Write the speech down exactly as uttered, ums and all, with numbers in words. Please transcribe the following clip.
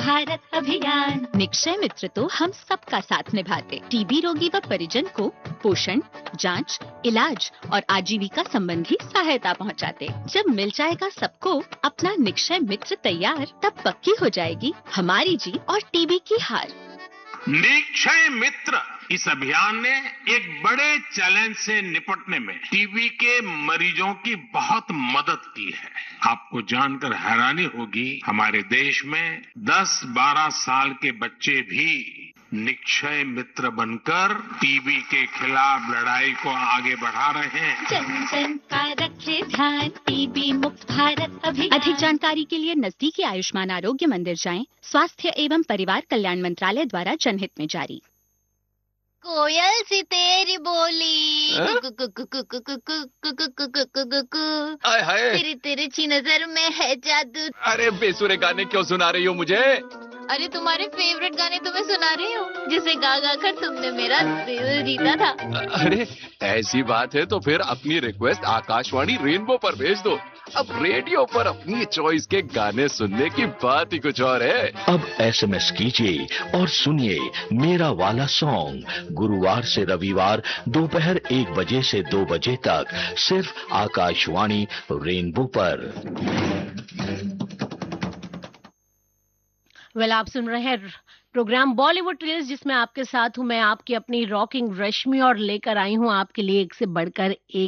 भारत अभियान। निक्षय मित्र तो हम सबका साथ निभाते, टीबी रोगी व परिजन को पोषण, जांच, इलाज और आजीविका संबंधी सहायता पहुंचाते। जब मिल जाएगा सबको अपना निक्षय मित्र तैयार, तब पक्की हो जाएगी हमारी जीत और टीबी की हार। निक्षय मित्र इस अभियान ने एक बड़े चैलेंज से निपटने में टीबी के मरीजों की बहुत मदद की है। आपको जानकर हैरानी होगी, हमारे देश में दस बारह साल के बच्चे भी निक्षय मित्र बनकर टीबी के खिलाफ लड़ाई को आगे बढ़ा रहे हैं। जन जन का रखे ध्यान, टीबी मुक्त भारत अभियान। अधिक जानकारी के लिए नजदीकी आयुष्मान आरोग्य मंदिर जाएं। स्वास्थ्य एवं परिवार कल्याण मंत्रालय द्वारा जनहित में जारी। कोयल सी तेरी बोली, हाय हाय, तेरी तिरछी नजर में है जादू। अरे बेसुरे गाने क्यों सुना रही हो मुझे? अरे तुम्हारे फेवरेट गाने तुम्हें सुना रही हूँ, जिसे गा गा कर तुमने मेरा दिल जीता था। अरे ऐसी बात है तो फिर अपनी रिक्वेस्ट आकाशवाणी रेनबो पर भेज दो। अब रेडियो पर अपनी चॉइस के गाने सुनने की बात ही कुछ और है। अब एसएमएस कीजिए और सुनिए मेरा वाला सॉन्ग गुरुवार से रविवार दोपहर एक बजे से दो बजे तक सिर्फ आकाशवाणी रेनबो पर। वेल well, आप सुन रहे हैं प्रोग्राम बॉलीवुड रील्स, जिसमें आपके साथ हूं मैं, आपकी अपनी रॉकिंग रश्मि, और लेकर आई हूं आपके लिए एक से बढ़कर एक